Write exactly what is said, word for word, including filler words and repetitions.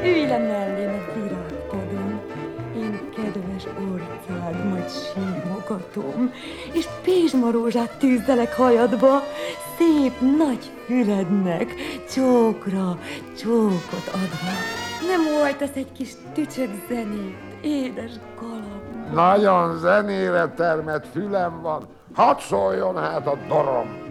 ülj le mellém egy virágpadon, én kedves orcád majd símogatom, és pézsmarózsát tűzdelek hajadba, szép nagy fülednek, csókra, csókot adva. Nem voltasz egy kis tücsök zenét, édes galamb? Nagyon zenére termett fülem van, hadd szóljon hát a dorom.